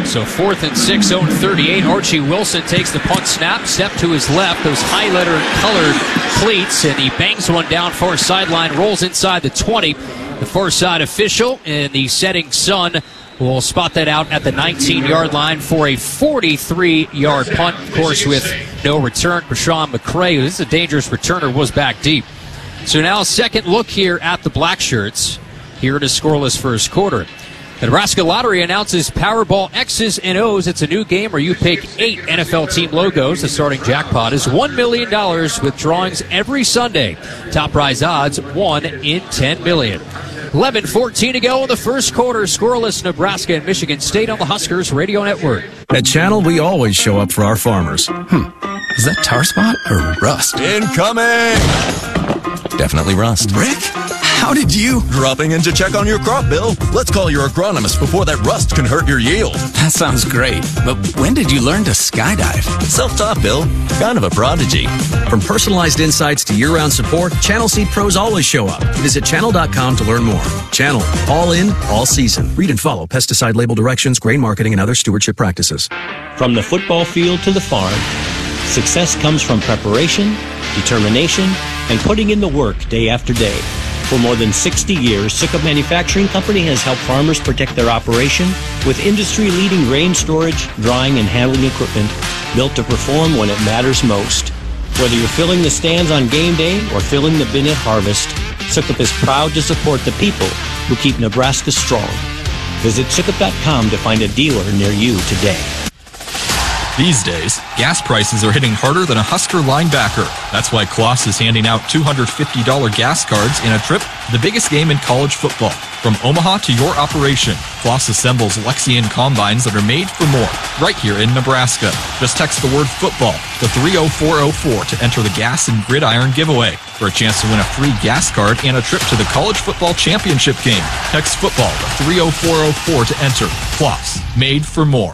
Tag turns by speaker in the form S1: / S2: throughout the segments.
S1: So 4th and 6, zone 38. Archie Wilson takes the punt snap, step to his left, those highlighter-colored cleats, and he bangs one down far sideline, rolls inside the 20. The far side official in the setting sun will spot that out at the 19-yard line for a 43-yard punt, of course, with no return. Krishan McCray, who is a dangerous returner, was back deep. So now a second look here at the Black Shirts here in a scoreless first quarter. The Nebraska Lottery announces Powerball X's and O's. It's a new game where you pick 8 NFL team logos. The starting jackpot is $1 million with drawings every Sunday. Top prize odds, 1 in 10 million. 11:14 to go in the first quarter. Scoreless Nebraska and Michigan State on the Huskers Radio Network.
S2: At Channel, we always show up for our farmers. Is that tar spot or rust?
S3: Incoming!
S2: Definitely rust.
S3: Rick? How did you? Dropping in to check on your crop, Bill. Let's call your agronomist before that rust can hurt your yield.
S2: That sounds great. But when did you learn to skydive?
S3: Self-taught, Bill. Kind of a prodigy.
S2: From personalized insights to year-round support, Channel Seed pros always show up. Visit channel.com to learn more. Channel. All in, all season. Read and follow pesticide label directions, grain marketing, and other stewardship practices.
S4: From the football field to the farm, success comes from preparation, determination, and putting in the work day after day. For more than 60 years, Sukup Manufacturing Company has helped farmers protect their operation with industry-leading grain storage, drying, and handling equipment built to perform when it matters most. Whether you're filling the stands on game day or filling the bin at harvest, Sukup is proud to support the people who keep Nebraska strong. Visit Sukup.com to find a dealer near you today.
S5: These days, gas prices are hitting harder than a Husker linebacker. That's why Kloss is handing out $250 gas cards in a trip to the biggest game in college football. From Omaha to your operation, Kloss assembles Lexian combines that are made for more, right here in Nebraska. Just text the word football to 30404 to enter the gas and gridiron giveaway for a chance to win a free gas card and a trip to the college football championship game. Text football to 30404 to enter. Kloss, made for more.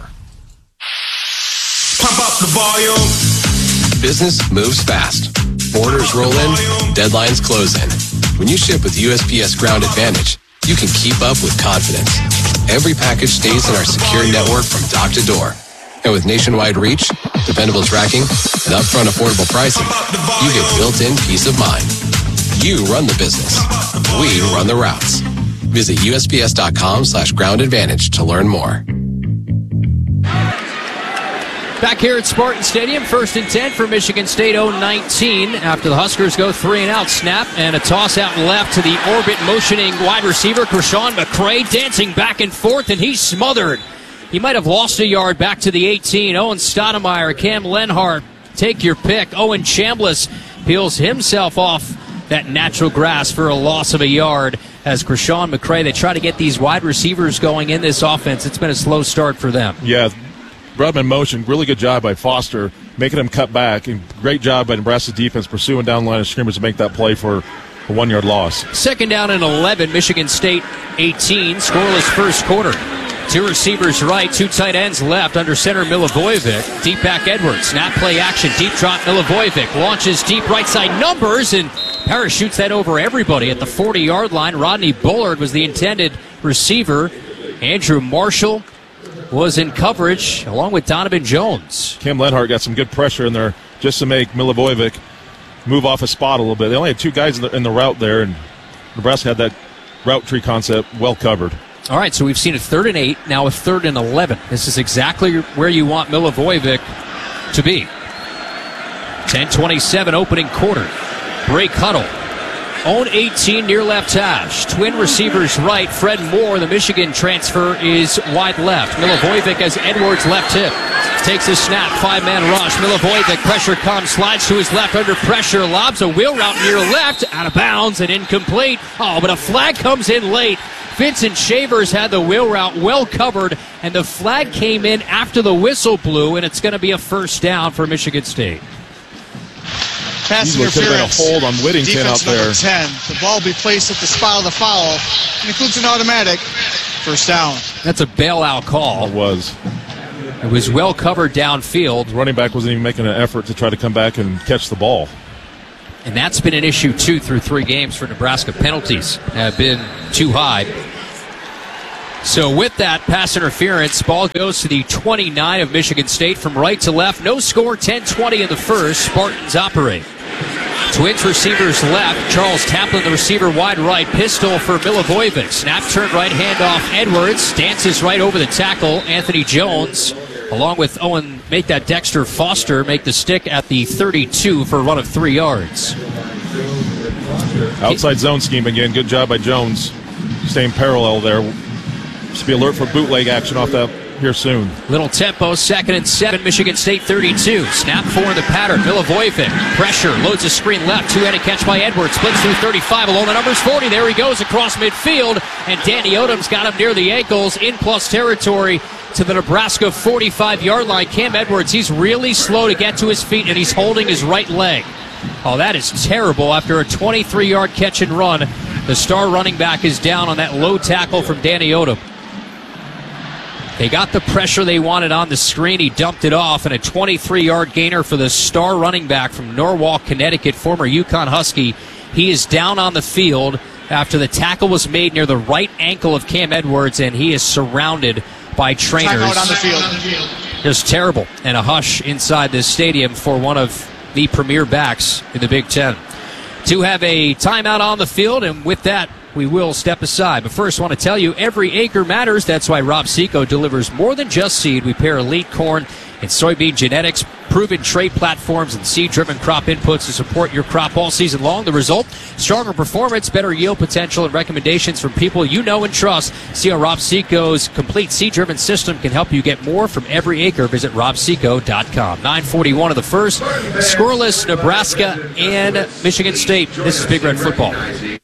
S6: Pump up the volume.
S7: Business moves fast. Orders roll in, deadlines close in. When you ship with USPS Ground Advantage, you can keep up with confidence. Every package stays in our secure network from dock to door. And with nationwide reach, dependable tracking, and upfront affordable pricing, you get built-in peace of mind. You run the business. We run the routes. Visit USPS.com/Ground Advantage to learn more.
S1: Back here at Spartan Stadium, 1st and 10 for Michigan State, 0-19. After the Huskers go 3-and-out, snap and a toss out left to the orbit motioning wide receiver, Krishan McCray, dancing back and forth, and he's smothered. He might have lost a yard back to the 18. Owen Stoudemire, Cam Lenhart, take your pick. Owen Chambliss peels himself off that natural grass for a loss of a yard. As Krishan McCray, they try to get these wide receivers going in this offense. It's been a slow start for them.
S8: Yeah. Brought him in motion. Really good job by Foster, making him cut back. And great job by Nebraska's defense pursuing down the line of scrimmage to make that play for a 1-yard loss.
S1: 2nd down and 11. Michigan State 18. Scoreless first quarter. 2 receivers right, 2 tight ends left. Under center, Milivojevic. Deep back, Edwards. Snap play action. Deep drop, Milivojevic. Launches deep right side, numbers, and parachutes that over everybody at the 40-yard line. Rodney Bullard was the intended receiver. Andrew Marshall was in coverage along with Donovan Jones.
S8: Cam Lenhart got some good pressure in there just to make Milivojevic move off a spot a little bit. They only had 2 guys in the route there, and Nebraska had that route tree concept well covered.
S1: All right, so we've seen a 3rd and 8, now a 3rd and 11. This is exactly where you want Milivojevic to be. 10:27 opening quarter. Break huddle. Own 18 near left hash. Twin receivers right. Fred Moore, the Michigan transfer, is wide left. Milivojevic as Edwards left hip. Takes a snap. 5-man rush. Milivojevic, pressure comes. Slides to his left under pressure. Lobs a wheel route near left. Out of bounds and incomplete. Oh, but a flag comes in late. Vincent Shavers had the wheel route well covered, and the flag came in after the whistle blew, and it's going to be a 1st down for Michigan State.
S9: Pass
S8: interference. Could have been a hold on Whittington
S9: Defense
S8: out there.
S9: Number 10. The ball will be placed at the spot of the foul. It includes an automatic 1st down.
S1: That's a bailout call.
S8: It was.
S1: It was well covered downfield.
S8: The running back wasn't even making an effort to try to come back and catch the ball.
S1: And that's been an issue, too, through 3 games for Nebraska. Penalties have been too high. So with that pass interference, ball goes to the 29 of Michigan State from right to left. No score, 10-20 in the first. Spartans operate. Twins receivers left. Charles Taplin, the receiver, wide right. Pistol for Milivojevic. Snap turn right, handoff. Edwards dances right over the tackle. Anthony Jones, along with Owen, make that Dexter Foster make the stick at the 32 for a run of 3 yards.
S8: Outside zone scheme again. Good job by Jones. Staying parallel there. Just be alert for bootleg action off that here soon.
S1: Little tempo, 2nd and 7, Michigan State 32. Snap 4 in the pattern. Milivojevic, pressure, loads a screen left. Two-handed catch by Edwards. Splits through 35 along the numbers 40. There he goes across midfield. And Danny Odom's got him near the ankles in plus territory to the Nebraska 45-yard line. Cam Edwards, he's really slow to get to his feet, and he's holding his right leg. Oh, that is terrible. After a 23-yard catch and run, the star running back is down on that low tackle from Danny Odom. They got the pressure they wanted on the screen. He dumped it off, and a 23-yard gainer for the star running back from Norwalk, Connecticut, former UConn Husky. He is down on the field after the tackle was made near the right ankle of Cam Edwards, and he is surrounded by trainers.
S9: Timeout on the field.
S1: Just terrible, and a hush inside this stadium for one of the premier backs in the Big Ten. To have a timeout on the field, and with that, we will step aside. But first, I want to tell you, every acre matters. That's why Rob Seco delivers more than just seed. We pair elite corn and soybean genetics, proven trait platforms, and seed-driven crop inputs to support your crop all season long. The result? Stronger performance, better yield potential, and recommendations from people you know and trust. See how Rob Seco's complete seed-driven system can help you get more from every acre. Visit robseco.com. 9:41 of the first. Scoreless, Nebraska and Michigan State. This is Big Red Football.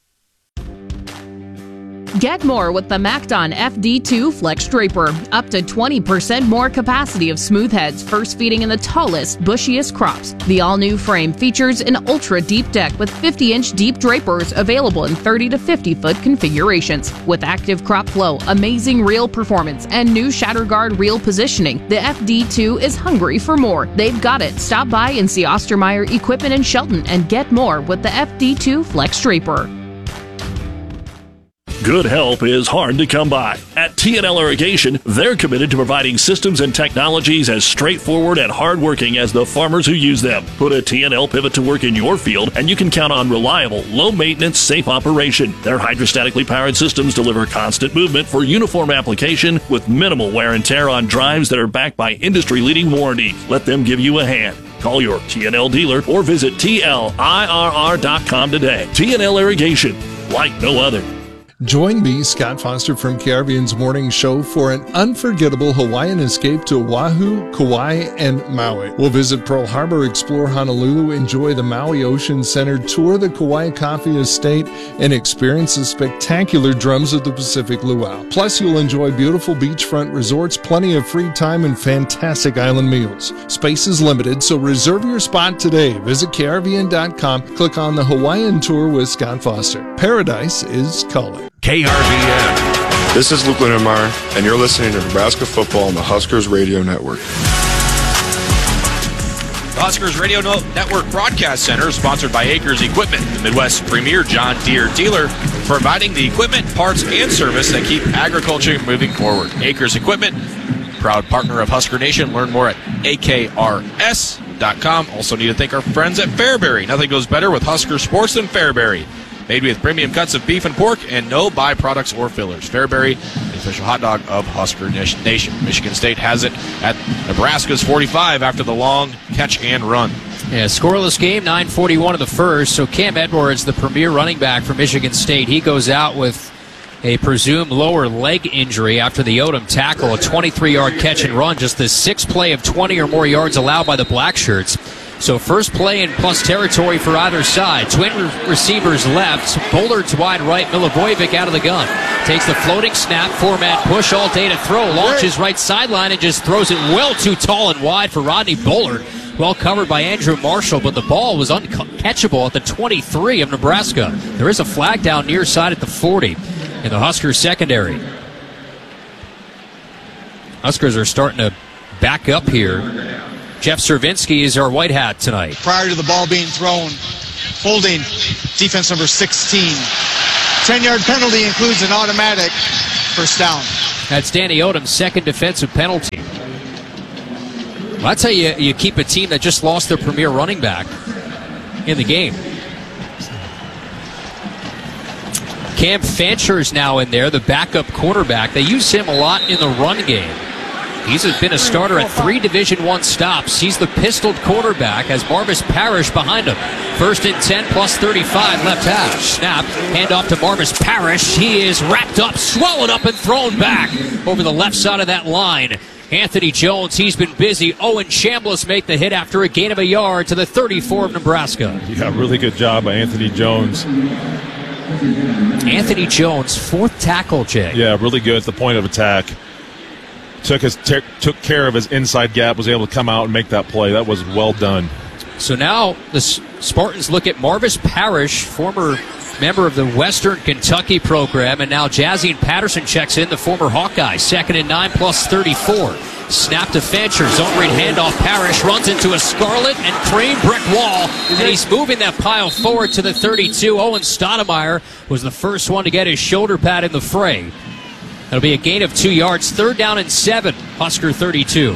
S6: Get more with the MacDon FD2 Flex Draper. Up to 20% more capacity of smooth heads, first feeding in the tallest, bushiest crops. The all-new frame features an ultra-deep deck with 50-inch deep drapers available in 30 to 50-foot configurations. With active crop flow, amazing reel performance, and new shatter guard reel positioning, the FD2 is hungry for more. They've got it. Stop by and see Ostermeyer Equipment in Shelton and get more with the FD2 Flex Draper.
S10: Good help is hard to come by. At T&L Irrigation, they're committed to providing systems and technologies as straightforward and hardworking as the farmers who use them. Put a T&L pivot to work in your field, and you can count on reliable, low-maintenance, safe operation. Their hydrostatically powered systems deliver constant movement for uniform application with minimal wear and tear on drives that are backed by industry-leading warranty. Let them give you a hand. Call your T&L dealer or visit TLIRR.com today. T&L Irrigation, like no other.
S11: Join me, Scott Foster from Caribbean's Morning Show, for an unforgettable Hawaiian escape to Oahu, Kauai, and Maui. We'll visit Pearl Harbor, explore Honolulu, enjoy the Maui Ocean Center, tour the Kauai Coffee Estate, and experience the spectacular drums of the Pacific Luau. Plus, you'll enjoy beautiful beachfront resorts, plenty of free time, and fantastic island meals. Space is limited, so reserve your spot today. Visit Caribbean.com, click on the Hawaiian Tour with Scott Foster. Paradise is calling.
S12: KRVN. This is Luke Lindenmeyer, and you're listening to Nebraska Football on the Huskers Radio Network.
S13: The Huskers Radio Network Broadcast Center is sponsored by Acres Equipment, the Midwest's premier John Deere dealer, providing the equipment, parts, and service that keep agriculture moving forward. Acres Equipment, proud partner of Husker Nation. Learn more at akrs.com. Also need to thank our friends at Fairbury. Nothing goes better with Husker sports than Fairbury. Made with premium cuts of beef and pork and no byproducts or fillers. Fairbury, the official hot dog of Husker Nation. Michigan State has it at Nebraska's 45 after the long catch and run.
S1: Yeah, scoreless game, 9:41 of the first. So Cam Edwards, the premier running back for Michigan State, he goes out with a presumed lower leg injury after the Odom tackle. A 23-yard catch and run, just the sixth play of 20 or more yards allowed by the Blackshirts. So first play in plus territory for either side. Twin receivers left. Bullard's wide right. Milivojevic out of the gun. Takes the floating snap. Four-man push all day to throw. Launches right sideline and just throws it well too tall and wide for Rodney Bullard. Well covered by Andrew Marshall, but the ball was uncatchable at the 23 of Nebraska. There is a flag down near side at the 40 in the Huskers secondary. Huskers are starting to back up here. Jeff Cervinski is our white hat tonight.
S9: Prior to the ball being thrown, holding defense number 16. 10-yard penalty includes an automatic First down.
S1: That's Danny Odom's second defensive penalty. Well, that's how you keep a team that just lost their premier running back in the game. Cam Fancher is now in there, the backup quarterback. They use him a lot in the run game. He's been a starter at 3 Division I stops. He's the pistoled quarterback as Marvis Parrish behind him. First and 10 plus 35 left hash. Snap, handoff to Marvis Parrish. He is wrapped up, swallowed up, and thrown back over the left side of that line. Anthony Jones, he's been busy. Owen Chambliss make the hit after a gain of a yard to the 34 of Nebraska.
S8: Yeah, really good job by Anthony Jones.
S1: Anthony Jones, 4th tackle, Jay.
S8: Yeah, really good at the point of attack. Took care of his inside gap, was able to come out and make that play. That was well done.
S1: So now the Spartans look at Marvis Parrish, former member of the Western Kentucky program, and now Jazian Patterson checks in, the former Hawkeye. 2nd and 9 plus 34. Snap to Fancher, zone read handoff. Parrish runs into a scarlet and crane brick wall, and he's moving that pile forward to the 32. Owen Stoudemire was the first one to get his shoulder pad in the fray. That'll be a gain of 2 yards. 3rd down and 7. Husker 32.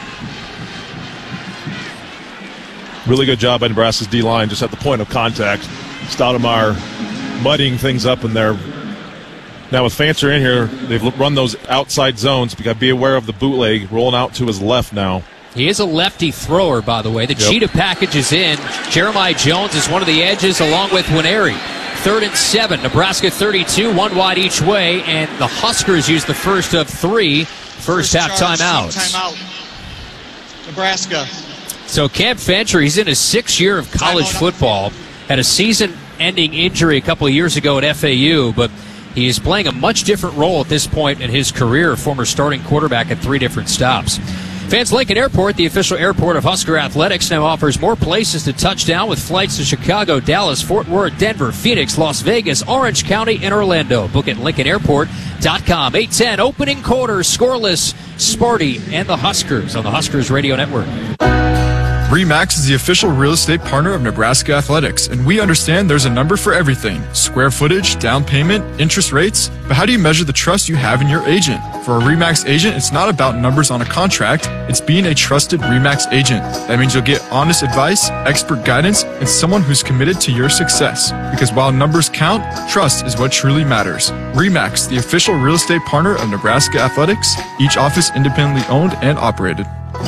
S8: Really good job by Nebraska's D-line just at the point of contact. Stoudemire muddying things up in there. Now with Fancher in here, they've run those outside zones. You got to be aware of the bootleg rolling out to his left now.
S1: He is a lefty thrower, by the way. The cheetah package is in. Jeremiah Jones is one of the edges along with Winery. 3rd and 7. Nebraska 32, 1 wide each way, and the Huskers use the first of 3 first half timeouts.
S9: Timeout. Nebraska.
S1: So Cam Fancher, he's in his 6th year of college football. Had a season-ending injury a couple of years ago at FAU, but he is playing a much different role at this point in his career, former starting quarterback at 3 different stops. Fans Lincoln Airport, the official airport of Husker Athletics, now offers more places to touch down with flights to Chicago, Dallas, Fort Worth, Denver, Phoenix, Las Vegas, Orange County, and Orlando. Book at LincolnAirport.com. 8:10 opening quarter, scoreless, Sparty and the Huskers on the Huskers Radio Network.
S5: RE/MAX is the official real estate partner of Nebraska Athletics, and we understand there's a number for everything. Square footage, down payment, interest rates. But how do you measure the trust you have in your agent? For a RE/MAX agent, it's not about numbers on a contract. It's being a trusted RE/MAX agent. That means you'll get honest advice, expert guidance, and someone who's committed to your success. Because while numbers count, trust is what truly matters. RE/MAX, the official real estate partner of Nebraska Athletics, each office independently owned and operated.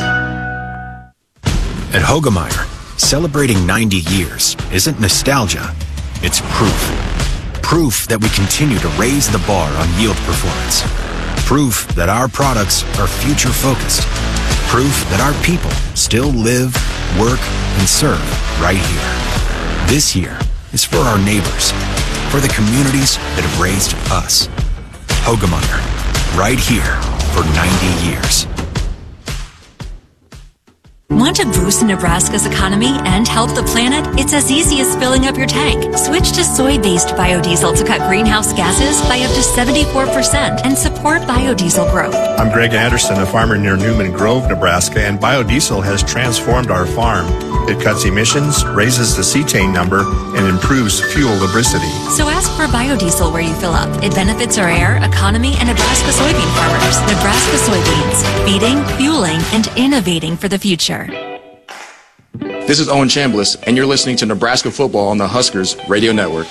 S14: At Hoegemeyer, celebrating 90 years isn't nostalgia, it's proof. Proof that we continue to raise the bar on yield performance. Proof that our products are future-focused. Proof that our people still live, work, and serve right here. This year is for our neighbors, for the communities that have raised us. Hoegemeyer, right here for 90 years.
S15: Want to boost Nebraska's economy and help the planet? It's as easy as filling up your tank. Switch to soy-based biodiesel to cut greenhouse gases by up to 74% and support biodiesel growth.
S16: I'm Greg Anderson, a farmer near Newman Grove, Nebraska, and biodiesel has transformed our farm. It cuts emissions, raises the cetane number, and improves fuel lubricity.
S15: So ask for biodiesel where you fill up. It benefits our air, economy, and Nebraska soybean farmers. Nebraska soybeans, feeding, fueling, and innovating for the future.
S17: This is Owen Chambliss, and you're listening to Nebraska Football on the Huskers Radio Network.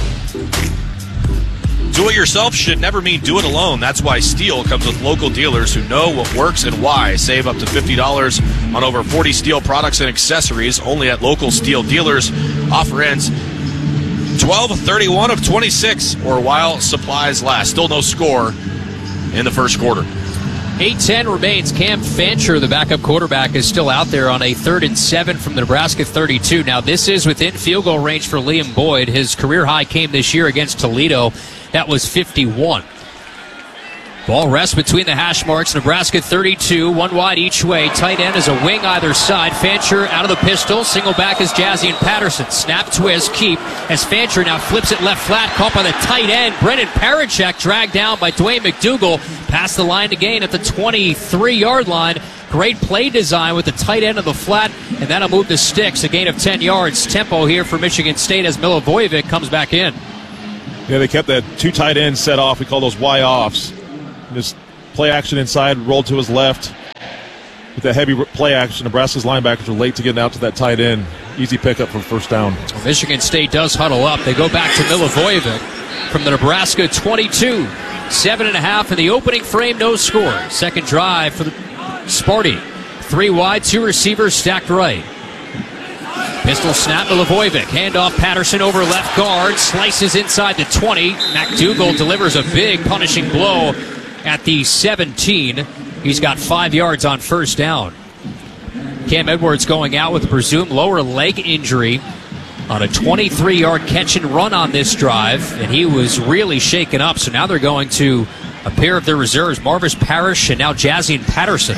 S13: Do it yourself should never mean do it alone. That's why Steel comes with local dealers who know what works and why. Save up to $50 on over 40 Steel products and accessories only at local Steel dealers. Offer ends 12/31 of 26 or while supplies last. Still no score in the first quarter.
S1: 8:10 remains. Cam Fancher, the backup quarterback, is still out there on a 3rd and 7 from the Nebraska 32. Now, this is within field goal range for Liam Boyd. His career high came this year against Toledo. That was 51. Ball rests between the hash marks. Nebraska 32, 1 wide each way. Tight end is a wing either side. Fancher out of the pistol. Single back is Jazian Patterson. Snap, twist, keep. As Fancher now flips it left flat. Caught by the tight end. Brennan Parachek dragged down by Dwayne McDougal. Past the line to gain at the 23-yard line. Great play design with the tight end of the flat. And that'll move the sticks. A gain of 10 yards. Tempo here for Michigan State as Milivojevic comes back in.
S8: Yeah, they kept that 2 tight ends set off. We call those Y-offs. Just play action inside, rolled to his left. With that heavy play action, Nebraska's linebackers were late to get out to that tight end. Easy pickup for first down.
S1: Well, Michigan State does huddle up. They go back to Milivojevic from the Nebraska 22. 7.5 in the opening frame, no score. Second drive for the Sparty. 3 wide, 2 receivers stacked right. Pistol snap, Milivojevic. Handoff, Patterson over left guard. Slices inside the 20. McDougal delivers a big punishing blow at the 17. He's got 5 yards on first down. Cam Edwards going out with a presumed lower leg injury on a 23-yard catch and run on this drive, and he was really shaken up. So now they're going to a pair of their reserves, Marvis Parrish and now Jazian Patterson.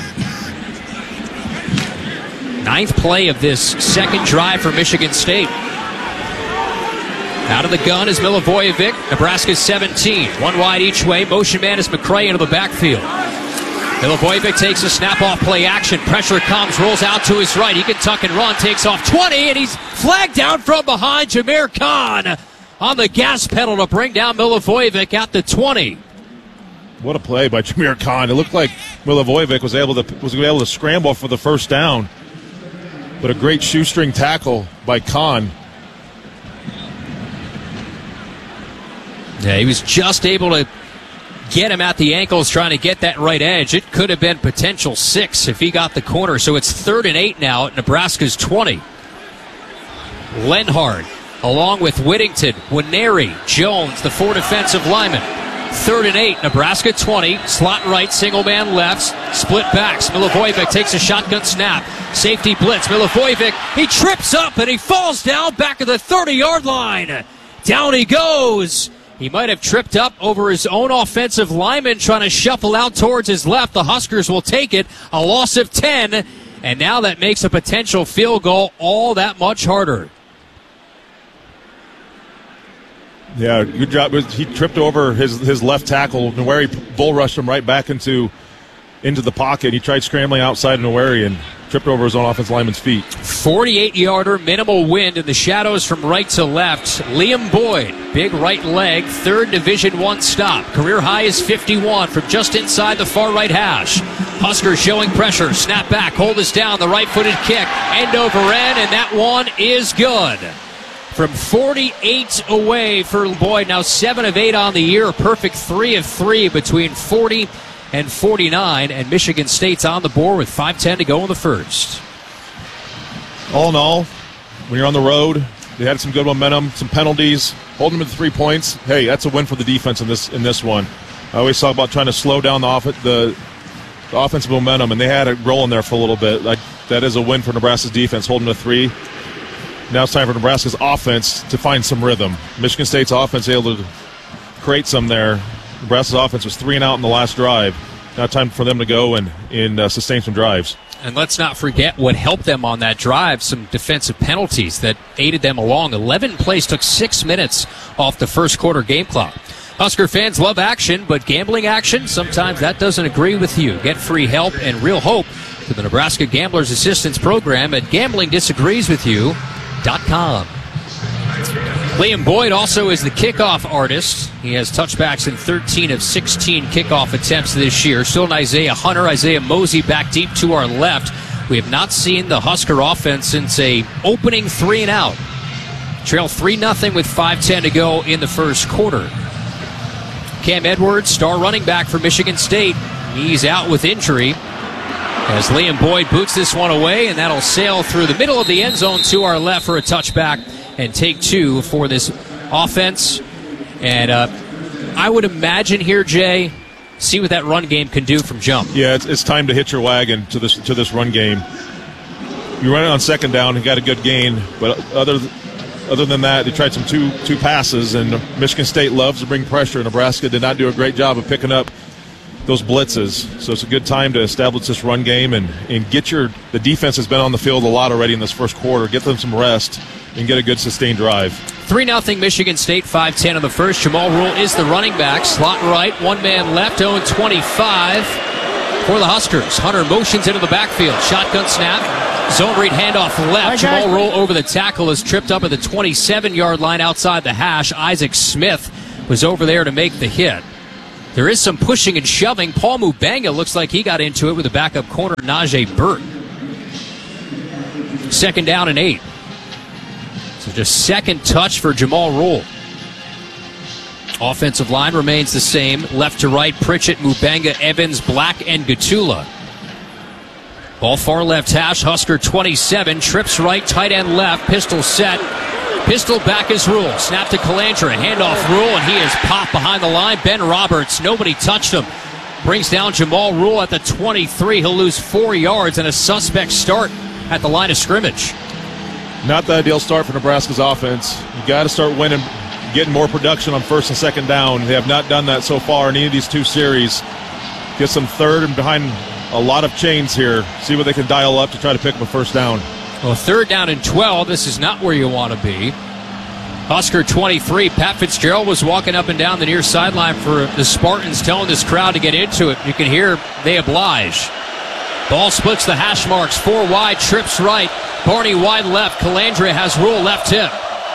S1: 9th play of this second drive for Michigan State. Out of the gun is Milivojevic, Nebraska's 17. 1 wide each way. Motion man is McCray into the backfield. Milivojevic takes a snap-off play action. Pressure comes, rolls out to his right. He can tuck and run, takes off 20, and he's flagged down from behind. Jameer Khan on the gas pedal to bring down Milivojevic at the 20.
S8: What a play by Jameer Khan. It looked like Milivojevic was able to scramble for the first down, but a great shoestring tackle by Khan.
S1: Yeah, he was just able to get him at the ankles trying to get that right edge. It could have been potential 6 if he got the corner. So it's 3rd and 8 now at Nebraska's 20. Lenhard along with Whittington, Winery, Jones, the 4 defensive linemen. 3rd and 8, Nebraska 20. Slot right, single man left, split backs. Milivojevic takes a shotgun snap. Safety blitz. Milivojevic, he trips up and he falls down back of the 30-yard line. Down he goes. He might have tripped up over his own offensive lineman trying to shuffle out towards his left. The Huskers will take it. A loss of 10. And now that makes a potential field goal all that much harder.
S8: Yeah, good job. He tripped over his left tackle. Noweri bull rushed him right back into the pocket. He tried scrambling outside Noweri and tripped over his own offensive lineman's feet.
S1: 48-yarder, minimal wind in the shadows from right to left. Liam Boyd, big right leg, 3rd Division I stop. Career high is 51 from just inside the far right hash. Huskers showing pressure, snap back, hold us down, the right-footed kick, end over end, and that one is good. From 48 away for Boyd, now 7 of 8 on the year, a perfect 3 of 3 between 40 and 49, and Michigan State's on the board with 5:10 to go in the first.
S8: All in all, when you're on the road, they had some good momentum, some penalties, holding them to 3 points. Hey, that's a win for the defense in this one. I always talk about trying to slow down the offensive momentum, and they had it rolling there for a little bit. That is a win for Nebraska's defense, holding to 3. Now it's time for Nebraska's offense to find some rhythm. Michigan State's offense able to create some there. Nebraska's offense was 3 and out in the last drive. Now time for them to go and sustain some drives.
S1: And let's not forget what helped them on that drive, some defensive penalties that aided them along. 11 plays took 6 minutes off the first quarter game clock. Husker fans love action, but gambling action, sometimes that doesn't agree with you. Get free help and real hope through the Nebraska Gamblers Assistance Program at GamblingDisagreesWithYou.com. Liam Boyd also is the kickoff artist. He has touchbacks in 13 of 16 kickoff attempts this year. Still an Isaiah Hunter, Isaiah Mosey back deep to our left. We have not seen the Husker offense since a opening 3 and out. Trail 3-0 with 5:10 to go in the first quarter. Cam Edwards, star running back for Michigan State. He's out with injury as Liam Boyd boots this one away, and that'll sail through the middle of the end zone to our left for a touchback and take 2 for this offense. And I would imagine here, Jay, see what that run game can do from jump.
S8: Yeah, it's time to hitch your wagon to this run game. You run it on second down and got a good gain, but other than that, they tried some two passes, and Michigan State loves to bring pressure. Nebraska did not do a great job of picking up those blitzes. So it's a good time to establish this run game and get the defense has been on the field a lot already in this first quarter. Get them some rest and get a good sustained drive.
S1: 3-0 Michigan State, 5:10 in the first. Jamal Rule is the running back. Slot right, one man left, 0-25 for the Huskers. Hunter motions into the backfield. Shotgun snap. Zone read handoff left. Jamal Rule over the tackle is tripped up at the 27-yard line outside the hash. Isaac Smith was over there to make the hit. There is some pushing and shoving. Paul Mubanga looks like he got into it with the backup corner, Najee Burt. 2nd down and 8. So just second touch for Jamal Rule. Offensive line remains the same. Left to right, Pritchett, Mubanga, Evans, Black, and Gatula. Ball far left hash, Husker 27. Trips right, tight end left, pistol set. Pistol back is Rule. Snap to Calandra. Handoff Rule, and he is popped behind the line. Ben Roberts, nobody touched him. Brings down Jamal Rule at the 23. He'll lose 4 yards and a suspect start at the line of scrimmage.
S8: Not the ideal start for Nebraska's offense. You got to start winning, getting more production on 1st and 2nd down. They have not done that so far in any of these 2 series. Get some 3rd and behind a lot of chains here. See what they can dial up to try to pick up a 1st down.
S1: Well, 3rd down and 12. This is not where you want to be. Husker 23. Pat Fitzgerald was walking up and down the near sideline for the Spartans, telling this crowd to get into it. You can hear they oblige. Ball splits the hash marks. 4 wide, trips right. Barney wide left. Calandra has Rule left hip.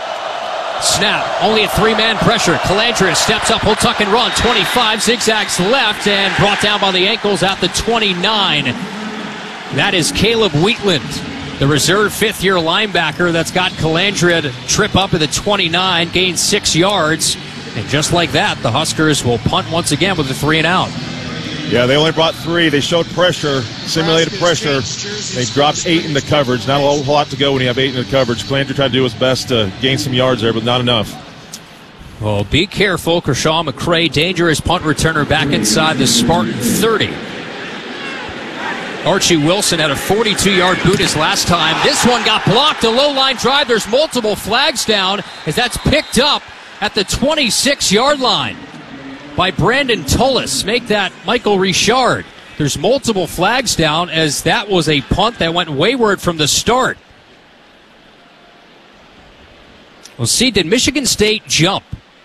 S1: Snap. Only a 3-man pressure. Calandra steps up. He'll tuck and run. 25. Zigzags left and brought down by the ankles at the 29. That is Caleb Wheatland, the reserve 5th-year linebacker that's got Calandra to trip up at the 29, gains 6 yards. And just like that, the Huskers will punt once again with a 3-and-out.
S8: Yeah, they only brought 3. They showed pressure, simulated pressure. They dropped 8 in the coverage. Not a whole lot to go when you have 8 in the coverage. Calandra tried to do his best to gain some yards there, but not enough.
S1: Well, be careful. Kershaw McCray, dangerous punt returner back inside the Spartan 30. Archie Wilson had a 42-yard boot his last time. This one got blocked. A low-line drive. There's multiple flags down as that's picked up at the 26-yard line by Brandon Tullis. Make that Michael Richard. There's multiple flags down as that was a punt that went wayward from the start. We'll see, did Michigan State jump?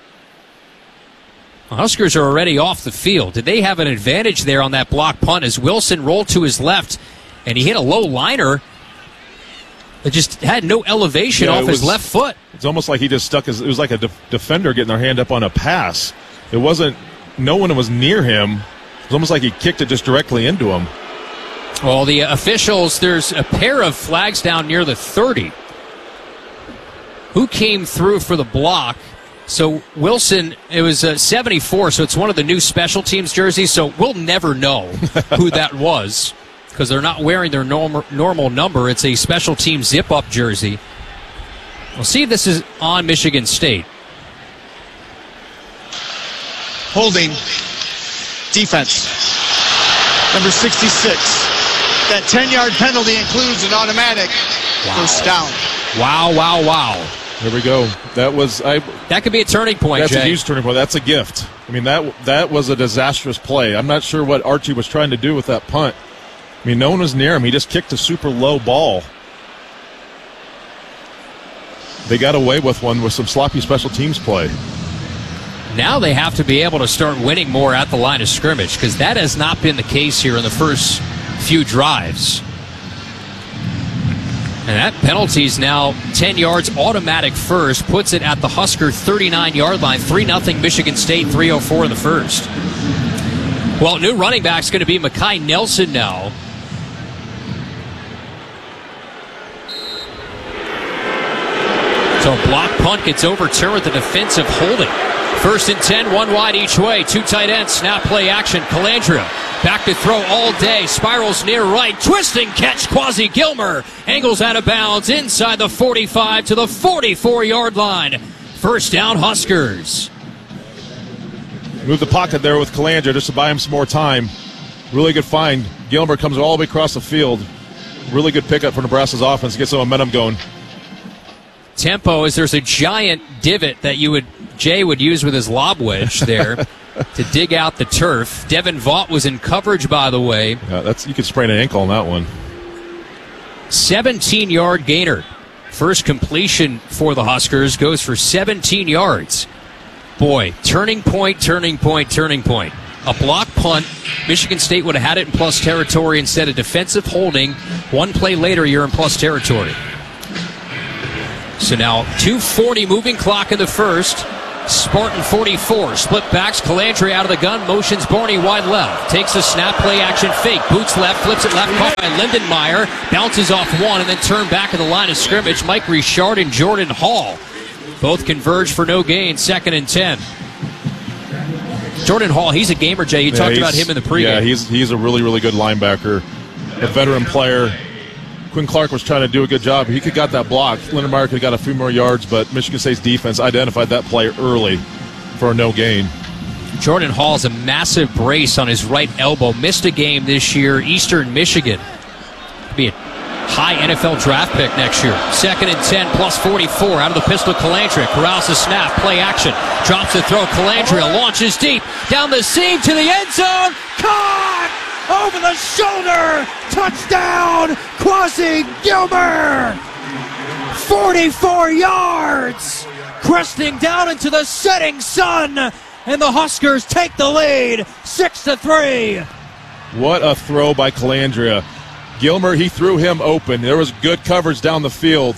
S1: The Huskers are already off the field. Did they have an advantage there on that block punt as Wilson rolled to his left and he hit a low liner that just had no elevation off his left foot?
S8: It's almost like he just stuck his, it was like a defender getting their hand up on a pass. It wasn't, no one was near him. It was almost like he kicked it just directly into him.
S1: Well, the officials, there's a pair of flags down near the 30. Who came through for the block? So Wilson, it was 74, so it's one of the new special teams jerseys, so we'll never know who that was because they're not wearing their normal number. It's a special team zip-up jersey. We'll see if this is on Michigan State.
S9: Holding. Defense. Number 66. That 10-yard penalty includes an automatic first down.
S1: Wow.
S8: There we go.
S1: That could be a turning point,
S8: That's
S1: Jay.
S8: a huge turning point. That's a gift. I mean, that was a disastrous play. I'm not sure what Archie was trying to do with that punt. I mean, no one was near him. He just kicked a super low ball. They got away with one with some sloppy special teams play.
S1: Now they have to be able to start winning more at the line of scrimmage because that has not been the case here in the first few drives. And that penalty is now 10 yards automatic first, puts it at the Husker 39-yard line. 3-0 Michigan State, 3:04 in the first. Well, new running back's going to be Mekhi Nelson now. So a block punt gets overturned with a defensive holding. 1st and 10, 1 wide each way. 2 tight ends, snap play action. Calandra back to throw all day. Spirals near right. Twisting catch. Quasi Gilmer angles out of bounds inside the 45 to the 44-yard line. 1st down, Huskers.
S8: Move the pocket there with Calandra just to buy him some more time. Really good find. Gilmer comes all the way across the field. Really good pickup for Nebraska's offense. Get some momentum going.
S1: Tempo is there's a giant divot that Jay would use with his lob wedge there to dig out the turf. Devin Vaught was in coverage, by the way.
S8: Yeah, you could sprain an ankle on that one.
S1: 17-yard gainer. First completion for the Huskers goes for 17 yards. Boy, turning point. A block punt. Michigan State would have had it in plus territory instead of defensive holding. One play later, you're in plus territory. So now 2:40 moving clock in the first. Spartan 44. Split backs. Calandria out of the gun. Motions Barney wide left. Takes a snap. Play action fake. Boots left. Flips it left. Caught by Lindenmeyer. Bounces off one and then turned back at the line of scrimmage. Mike Richard and Jordan Hall both converge for no gain. 2nd and 10. Jordan Hall, he's a gamer, Jay. You talked about him in the pregame.
S8: Yeah, he's a really, really good linebacker. A veteran player. Quinn Clark was trying to do a good job. He could have got that block. Lindenmeyer could have got a few more yards, but Michigan State's defense identified that play early for a no gain.
S1: Jordan Hall's a massive brace on his right elbow. Missed a game this year. Eastern Michigan. Could be a high NFL draft pick next year. 2nd and 10 plus 44 out of the pistol. Calandria corrals the snap. Play action. Drops the throw. Calandria launches deep. Down the seam to the end zone. Caught! Over the shoulder! Touchdown! Quasi Gilmer! 44 yards! Cresting down into the setting sun! And the Huskers take the lead, 6-3.
S8: What a throw by Calandria. Gilmer, he threw him open. There was good coverage down the field.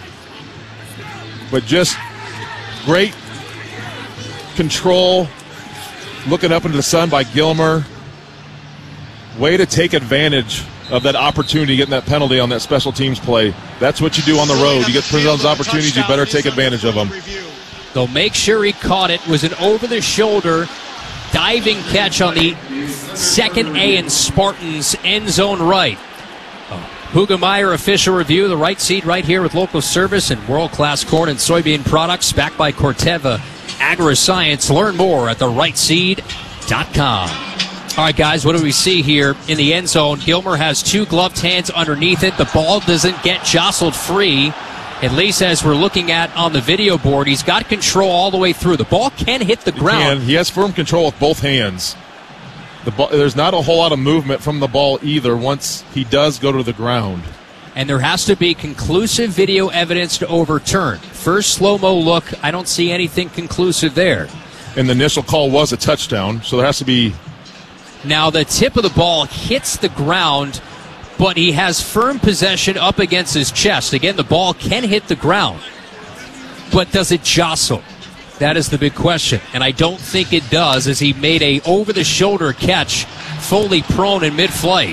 S8: But just great control. Looking up into the sun by Gilmer. Way to take advantage of that opportunity, getting that penalty on that special teams play. That's what you do on the road. You get those opportunities, you better take advantage of them.
S1: They'll make sure he caught it. It was an over-the-shoulder diving catch on the 2nd A in Spartans end zone right. Hugemeyer official review. The right seed right here with local service and world-class corn and soybean products backed by Corteva Agriscience. Learn more at therightseed.com. All right, guys, what do we see here in the end zone? Gilmer has 2 gloved hands underneath it. The ball doesn't get jostled free. At least as we're looking at on the video board, he's got control all the way through. The ball can hit the ground.
S8: He has firm control with both hands. There's not a whole lot of movement from the ball either once he does go to the ground.
S1: And there has to be conclusive video evidence to overturn. First slow-mo look, I don't see anything conclusive there.
S8: And the initial call was a touchdown, so there has to be...
S1: Now, the tip of the ball hits the ground, but he has firm possession up against his chest. Again, the ball can hit the ground, but does it jostle? That is the big question, and I don't think it does, as he made a over-the-shoulder catch, fully prone in mid-flight.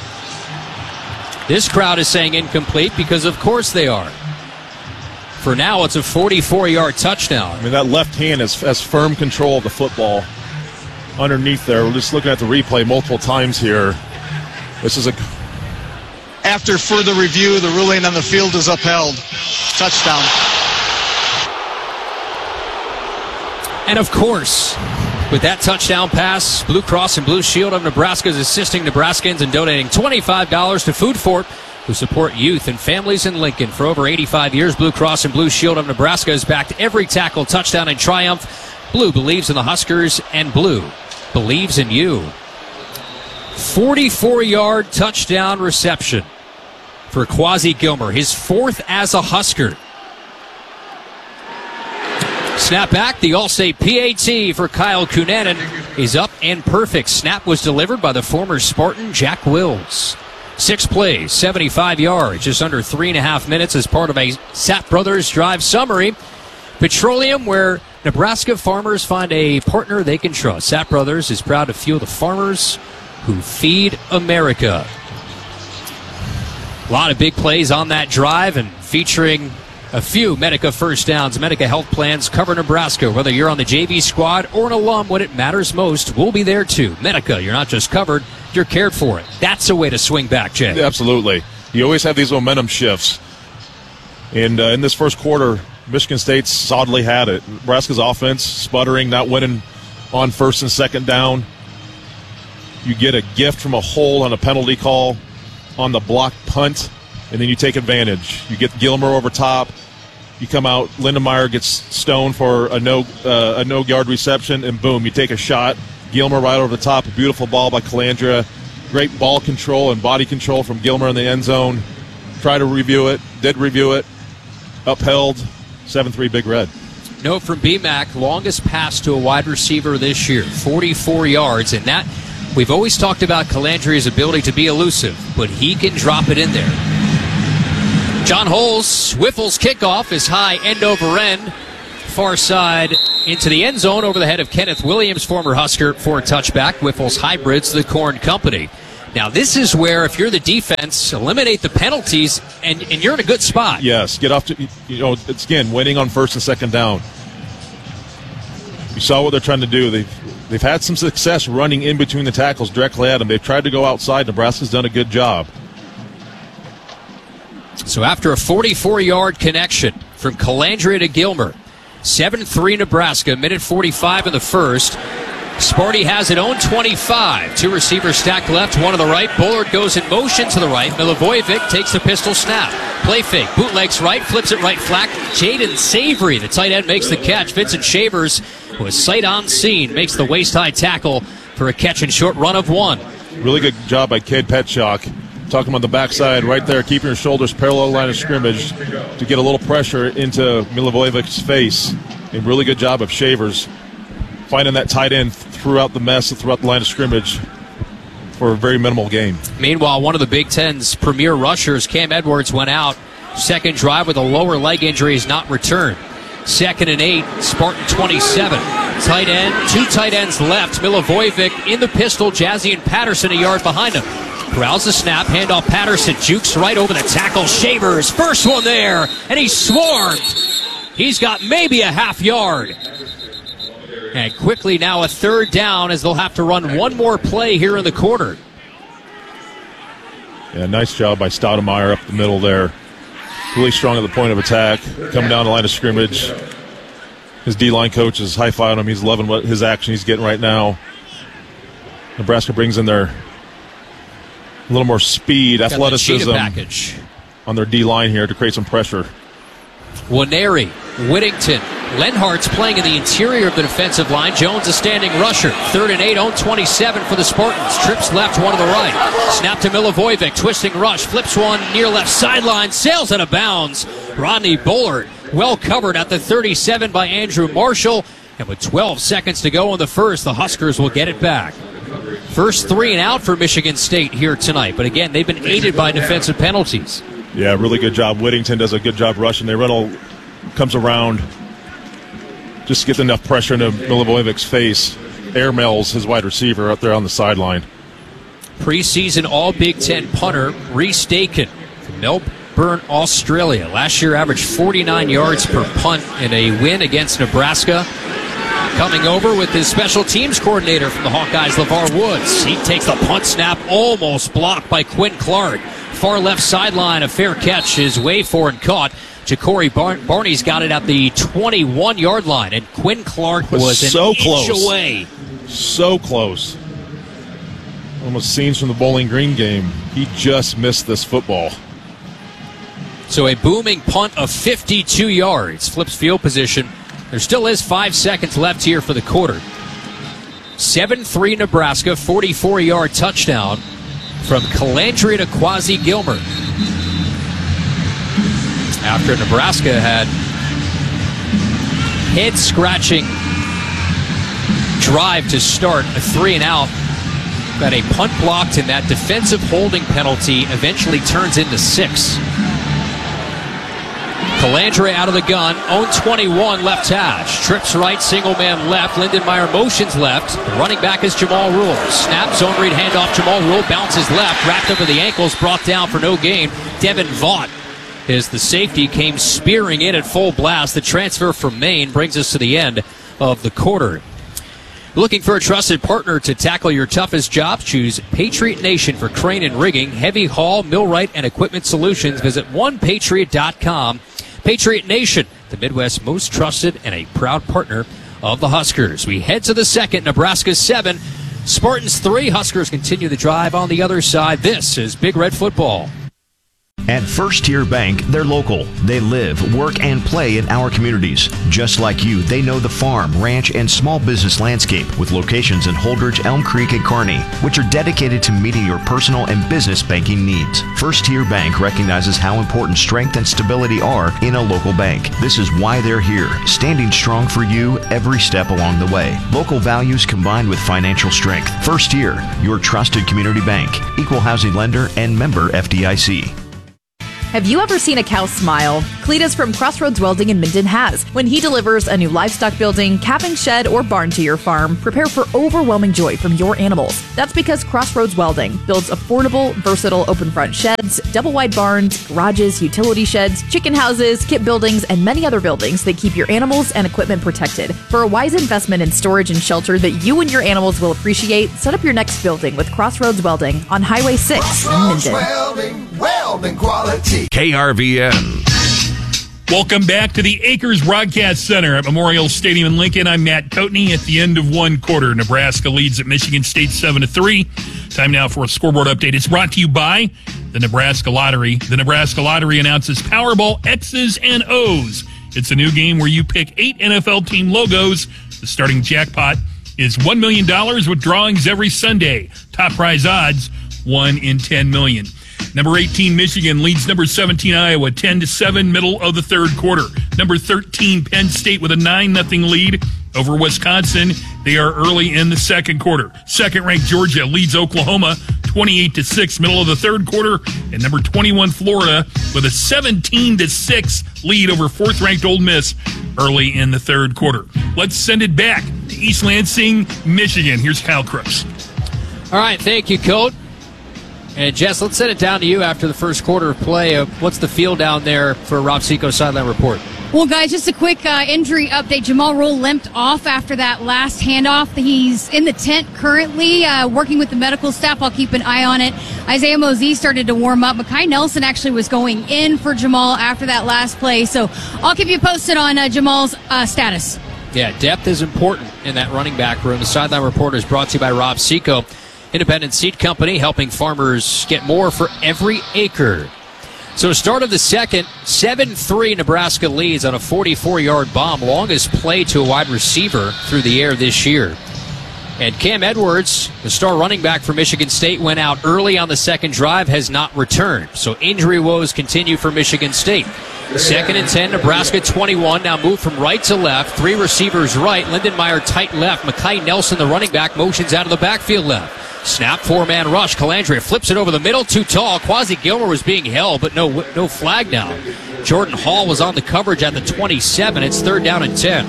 S1: This crowd is saying incomplete because, of course, they are. For now, it's a 44-yard touchdown.
S8: I mean, that left hand has firm control of the football underneath there. We're just looking at the replay multiple times here. This is a...
S9: After further review, the ruling on the field is upheld. Touchdown.
S1: And of course, with that touchdown pass, Blue Cross and Blue Shield of Nebraska is assisting Nebraskans in donating $25 to Food Fort, who support youth and families in Lincoln. For over 85 years, Blue Cross and Blue Shield of Nebraska has backed every tackle, touchdown, and triumph. Blue believes in the Huskers, and Blue believes in you. 44-yard touchdown reception for Quasi Gilmer, his 4th as a Husker. Snap back, the All-State PAT for Kyle Cunanan is up and perfect. Snap was delivered by the former Spartan Jack Wills. 6 plays, 75 yards, just under 3.5 minutes as part of a Sapp Brothers Drive summary. Petroleum, where Nebraska farmers find a partner they can trust. Sapp Brothers is proud to fuel the farmers who feed America. A lot of big plays on that drive and featuring a few Medica first downs. Medica health plans cover Nebraska. Whether you're on the JV squad or an alum, when it matters most, we'll be there too. Medica, you're not just covered, you're cared for it. That's a way to swing back, Jay.
S8: Yeah, absolutely. You always have these momentum shifts. And in this first quarter, Michigan State solidly had it. Nebraska's offense sputtering, not winning on 1st and 2nd down. You get a gift from a hole on a penalty call on the blocked punt, and then you take advantage. You get Gilmer over top. You come out, Lindenmeyer gets stoned for a no-yard reception, and boom, you take a shot. Gilmer right over the top. A beautiful ball by Calandria. Great ball control and body control from Gilmer in the end zone. Try to review it. Did review it. Upheld. 7-3 Big Red.
S1: Note from BMAC, longest pass to a wide receiver this year, 44 yards. And that, we've always talked about Calandria's ability to be elusive, but he can drop it in there. John Holes, Wiffles kickoff is high end over end. Far side into the end zone over the head of Kenneth Williams, former Husker, for a touchback. Whiffle's Hybrids, the Corn Company. Now, this is where, if you're the defense, eliminate the penalties, and you're in a good spot.
S8: Yes, get off to, it's again, winning on first and second down. You saw what they're trying to do. They've had some success running in between the tackles directly at them. They've tried to go outside. Nebraska's done a good job.
S1: So after a 44-yard connection from Calandria to Gilmer, 7-3 Nebraska, minute 45 in the first. Sparty has it own 25. Two receivers stacked left, one to the right. Bullard goes in motion to the right. Milivojevic takes the pistol snap. Play fake. Bootlegs right, flips it right flat. Jaden Savory, the tight end, makes the catch. Vincent Shavers was sight on scene, makes the waist-high tackle for a catch and short run of one.
S8: Really good job by Cade Petchak. Talking on the backside right there, keeping your shoulders parallel line of scrimmage to get a little pressure into Milivojevic's face. A really good job of Shavers finding that tight end throughout the mess, throughout the line of scrimmage for a very minimal gain.
S1: Meanwhile, one of the Big Ten's premier rushers, Cam Edwards, went out. Second drive with a lower leg injury is not returned. 2nd and 8, Spartan 27. Tight end, two tight ends left. Milivojevic in the pistol, Jazzy and Patterson a yard behind him. Corrals the snap, handoff Patterson, jukes right over the tackle. Shavers, first one there, and he's swarmed. He's got maybe a half yard. And quickly now a third down as they'll have to run one more play here in the quarter.
S8: Yeah, nice job by Stoudemire up the middle there. Really strong at the point of attack. Coming down the line of scrimmage. His D-line coach is high-fiving him. He's loving what his action he's getting right now. Nebraska brings in their a little more speed, athleticism on their D-line here to create some pressure.
S1: Waneri, Whittington, Lenhart's playing in the interior of the defensive line. Jones a standing rusher. 3rd and 8, own 27 for the Spartans. Trips left, one to the right. Snap to Milivojevic, twisting rush, flips one near left sideline, sails out of bounds. Rodney Bullard, well covered at the 37 by Andrew Marshall. And with 12 seconds to go in the first, the Huskers will get it back. First 3 and out for Michigan State here tonight. But again, they've been aided by defensive penalties.
S8: Yeah, really good job. Whittington does a good job rushing. They comes around, just get enough pressure into Milivojevic's face. Airmails his wide receiver up there on the sideline.
S1: Preseason All-Big Ten punter Reese Dakin from Melbourne, Australia. Last year averaged 49 yards per punt in a win against Nebraska. Coming over with his special teams coordinator from the Hawkeyes, LeVar Woods. He takes the punt snap, almost blocked by Quinn Clark. Far left sideline, a fair catch is way for and caught. Ja'Cory Barney's got it at the 21-yard line, and Quinn Clark was
S8: so
S1: an
S8: close.
S1: inch away.
S8: So close. Almost scenes from the Bowling Green game. He just missed this football.
S1: So a booming punt of 52 yards. Flips field position. There still is 5 seconds left here for the quarter. 7-3 Nebraska, 44-yard touchdown from Calandria to Quasi Gilmer. After Nebraska had head-scratching drive to start, a 3 and out, got a punt blocked, and that defensive holding penalty eventually turns into 6. Calandria out of the gun, own 21, left hash. Trips right, single man left. Lindenmeyer motions left. The running back is Jamal Rule. Snap, zone read handoff. Jamal Rule bounces left, wrapped up at the ankles, brought down for no gain. Devin Vaught is the safety, came spearing in at full blast. The transfer from Maine brings us to the end of the quarter. Looking for a trusted partner to tackle your toughest jobs? Choose Patriot Nation for crane and rigging, heavy haul, millwright, and equipment solutions. Visit onepatriot.com. Patriot Nation, the Midwest's most trusted and a proud partner of the Huskers. We head to the second. Nebraska 7, Spartans 3. Huskers continue the drive on the other side. This is Big Red Football.
S18: At First Tier Bank, they're local. They live, work, and play in our communities. Just like you, they know the farm, ranch, and small business landscape with locations in Holdridge, Elm Creek, and Kearney, which are dedicated to meeting your personal and business banking needs. First Tier Bank recognizes how important strength and stability are in a local bank. This is why they're here, standing strong for you every step along the way. Local values combined with financial strength. First Tier, your trusted community bank. Equal housing lender and member FDIC.
S19: Have you ever seen a cow smile? Cletus from Crossroads Welding in Minden has. When he delivers a new livestock building, calving shed, or barn to your farm, prepare for overwhelming joy from your animals. That's because Crossroads Welding builds affordable, versatile open front sheds, double wide barns, garages, utility sheds, chicken houses, kit buildings, and many other buildings that keep your animals and equipment protected. For a wise investment in storage and shelter that you and your animals will appreciate, set up your next building with Crossroads Welding on Highway 6 in Minden.
S20: Welding quality.
S21: KRVN.
S22: Welcome back to the Acres Broadcast Center at Memorial Stadium in Lincoln. I'm Matt Coatney. At the end of one quarter, Nebraska leads at Michigan State 7-3. Time now for a scoreboard update. It's brought to you by the Nebraska Lottery. The Nebraska Lottery announces Powerball X's and O's. It's a new game where you pick 8 NFL team logos. The starting jackpot is $1 million with drawings every Sunday. Top prize odds, 1 in 10 million. Number 18, Michigan leads number 17, Iowa, 10-7, middle of the third quarter. Number 13, Penn State with a 9-0 lead over Wisconsin. They are early in the second quarter. Second-ranked Georgia leads Oklahoma 28-6, middle of the third quarter. And number 21, Florida, with a 17-6 lead over fourth-ranked Ole Miss early in the third quarter. Let's send it back to East Lansing, Michigan. Here's Kyle Crooks.
S1: All right, thank you, Coach. And Jess, let's send it down to you after the first quarter of play. What's the feel down there for Rob Seko's sideline report?
S23: Well, guys, just a quick injury update. Jamal Roll limped off after that last handoff. He's in the tent currently, working with the medical staff. I'll keep an eye on it. Isaiah Mosey started to warm up. Makai Nelson actually was going in for Jamal after that last play. So I'll keep you posted on Jamal's status.
S1: Yeah, depth is important in that running back room. The sideline report is brought to you by Rob Seko, independent seed company, helping farmers get more for every acre. So start of the second, 7-3 Nebraska leads on a 44-yard bomb, longest play to a wide receiver through the air this year. And Cam Edwards, the star running back for Michigan State, went out early on the second drive, has not returned. So injury woes continue for Michigan State. Second and 10, Nebraska 21, now moved from right to left. 3 receivers right, Lindenmeyer tight left. Makai Nelson, the running back, motions out of the backfield left. Snap, 4-man rush. Calandria flips it over the middle, too tall. Quasi Gilmer was being held, but no flag down. Jordan Hall was on the coverage at the 27. It's 3rd down and 10.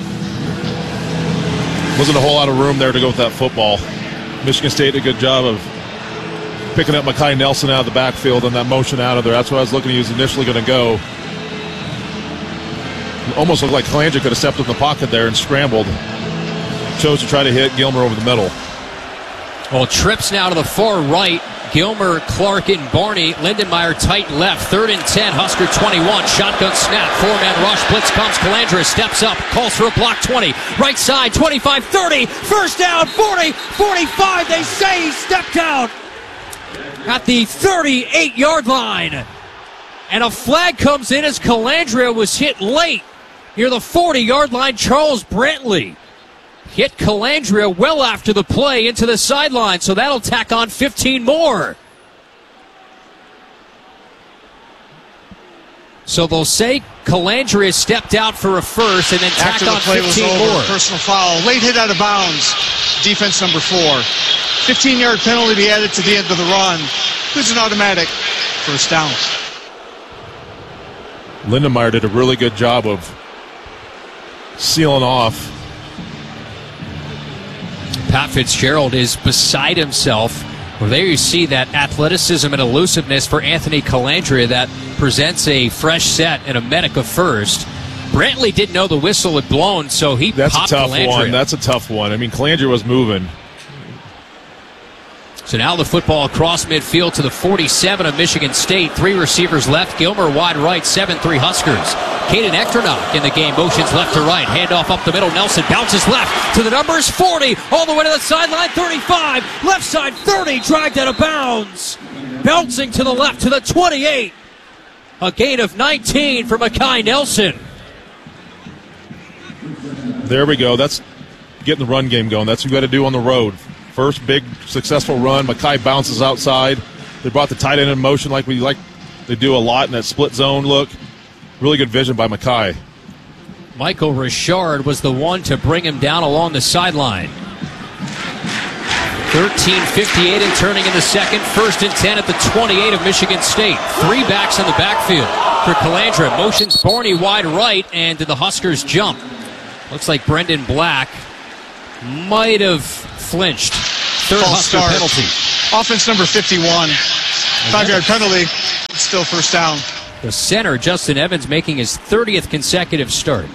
S8: Wasn't a whole lot of room there to go with that football. Michigan State did a good job of picking up Makai Nelson out of the backfield and that motion out of there. That's what I was looking. He was initially going to go. It almost looked like Calandria could have stepped in the pocket there and scrambled. Chose to try to hit Gilmer over the middle.
S1: Well, trips now to the far right. Gilmer, Clark, and Barney. Lindenmeyer tight left. 3rd and 10. Husker 21. Shotgun snap. 4-man rush. Blitz comes. Calandria steps up. Calls for a block. 20. Right side. 25. 30. First down. 40. 45. They say he stepped out at the 38-yard line. And a flag comes in as Calandria was hit late near the 40-yard line. Charles Brantley hit Calandria well after the play into the sideline, so that'll tack on 15 more. So they'll say Calandria stepped out for a first and then tacked on 15
S9: after the play was over,
S1: more.
S9: Personal foul. Late hit out of bounds. Defense number 4. 15-yard penalty to be added to the end of the run. It's an automatic first down.
S8: Lindenmeyer did a really good job of sealing off.
S1: Pat Fitzgerald is beside himself. Well, there you see that athleticism and elusiveness for Anthony Calandria that presents a fresh set and a Medica first. Brantley didn't know the whistle had blown, so he popped Calandria.
S8: That's a tough one. I mean, Calandria was moving.
S1: So now the football across midfield to the 47 of Michigan State. 3 receivers left. Gilmer wide right. 7-3 Huskers. Caden Echternock in the game. Motions left to right. Handoff up the middle. Nelson bounces left to the numbers. 40. All the way to the sideline. 35. Left side 30. Dragged out of bounds. Bouncing to the left to the 28. A gain of 19 for Makai Nelson.
S8: There we go. That's getting the run game going. That's what you got to do on the road. First big successful run. Makai bounces outside. They brought the tight end in motion like they do a lot in that split zone look. Really good vision by Makai.
S1: Michael Richard was the one to bring him down along the sideline. 13:58 and turning in the second. 1st and 10 at the 28 of Michigan State. 3 backs in the backfield for Calandra. Motions Barney wide right, and did the Huskers jump? Looks like Brendan Black might have flinched. Third
S9: False
S1: Husker
S9: start.
S1: penalty.
S9: Offense number 51. 5-yard penalty. It's still first down.
S1: The center, Justin Evans, making his 30th consecutive start.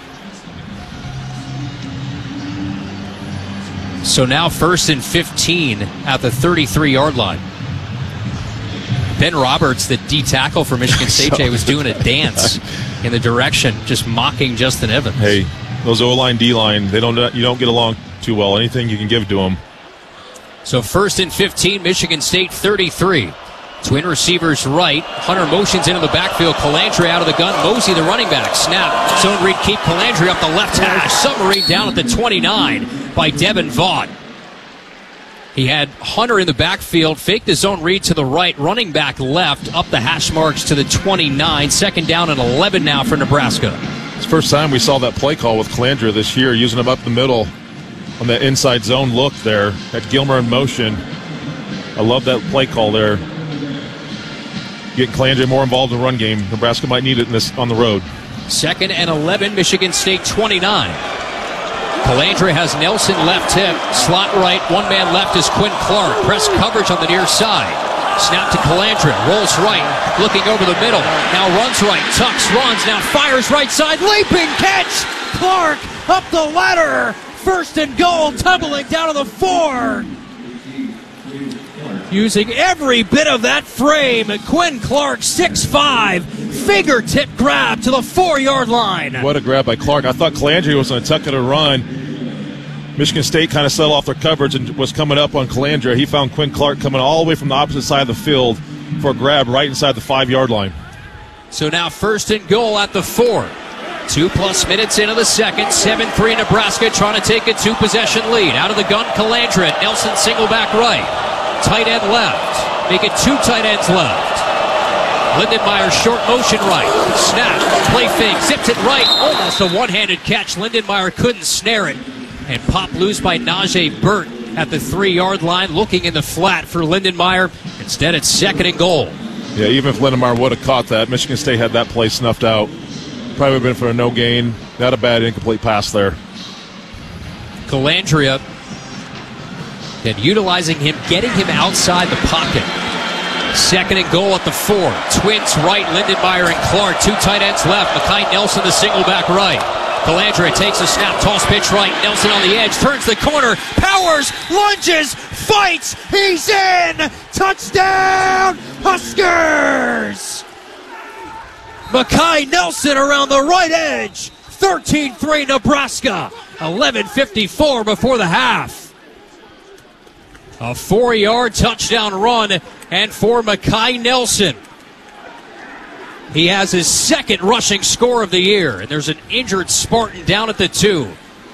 S1: So now 1st and 15 at the 33-yard line. Ben Roberts, the D tackle for Michigan State, Jay, was doing a dance in the direction, just mocking Justin Evans.
S8: Hey, those O-line, D-line, you don't get along too well. Anything you can give to them.
S1: So 1st and 15, Michigan State 33. Twin receivers right. Hunter motions into the backfield. Calandre out of the gun. Mosey, the running back. Snap. Zone read. Keep Calandre up the left hash. Submarine down at the 29 by Devin Vaught. He had Hunter in the backfield. Faked the zone read to the right. Running back left. Up the hash marks to the 29. 2nd down and 11 now for Nebraska.
S8: It's the first time we saw that play call with Calandre this year, using him up the middle on that inside zone look there. Had Gilmer in motion. I love that play call there. Getting Calandre more involved in the run game. Nebraska might need it on the road.
S1: 2nd and 11, Michigan State 29. Calandre has Nelson left hip, slot right, one man left is Quinn Clark. Press coverage on the near side. Snap to Calandre, rolls right, looking over the middle. Now runs right, tucks, runs, now fires right side, leaping catch! Clark up the ladder, 1st and goal, tumbling down to the 4. Using every bit of that frame, Quinn Clark, 6'5", fingertip grab to the 4-yard line.
S8: What a grab by Clark. I thought Calandre was going to tuck it and run. Michigan State kind of settled off their coverage and was coming up on Calandre. He found Quinn Clark coming all the way from the opposite side of the field for a grab right inside the 5-yard line.
S1: So now 1st and goal at the 4. 2+ minutes into the second. 7-3 Nebraska trying to take a 2-possession lead. Out of the gun, Calandre. Nelson single back right. Tight end left. Make it 2 tight ends left. Lindenmeyer short motion right. Snap. Play fake. Zips it right. Almost a one-handed catch. Lindenmeyer couldn't snare it. And pop loose by Najee Burt at the 3-yard line. Looking in the flat for Lindenmeyer. Instead, it's 2nd and goal.
S8: Yeah, even if Lindenmeyer would have caught that, Michigan State had that play snuffed out. Probably would have been for a no gain. Not a bad incomplete pass there.
S1: Calandre and utilizing him, getting him outside the pocket. 2nd and goal at the 4. Twins right, Lindenmeyer and Clark. 2 tight ends left. Mekhi Nelson, the single back right. Calandre takes a snap, toss pitch right. Nelson on the edge, turns the corner, powers, lunges, fights. He's in! Touchdown, Huskers! Mekhi Nelson around the right edge. 13-3 Nebraska. 11:54 before the half. A 4-yard touchdown run, and for Mekhi Nelson. He has his 2nd rushing score of the year, and there's an injured Spartan down at the 2.